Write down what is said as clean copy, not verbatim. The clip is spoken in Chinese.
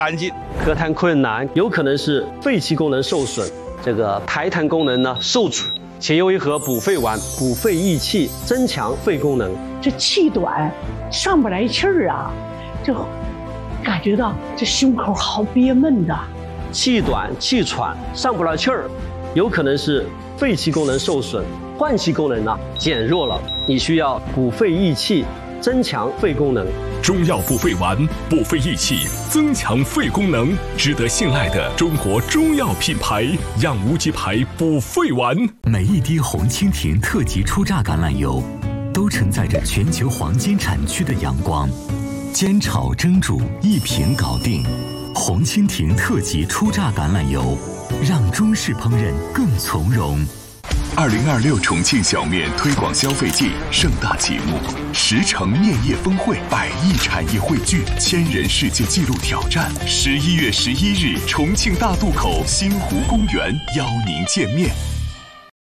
干净。 咳痰困难有可能是肺气功能受损，这个排痰功能呢受阻，且用一盒补肺丸，补肺益气，增强肺功能。 这气短，上不来气儿啊，就感觉到这胸口好憋闷的。 气短气喘上不来气儿，有可能是肺气功能受损，换气功能呢减弱了，你需要补肺益气，增强肺功能。 中药补肺丸，补肺益气，增强肺功能，值得信赖的中国中药品牌养无极牌补肺丸。 每一滴红蜻蜓特级初榨橄榄油，都承载着全球黄金产区的阳光。煎炒蒸煮一瓶搞定，红蜻蜓特级初榨橄榄油，让中式烹饪更从容。 2026重庆小面推广消费季盛大节目，10城面业峰会，100亿产业汇聚，1000人世界纪录挑战。11月11日，重庆大渡口新湖公园邀您见面。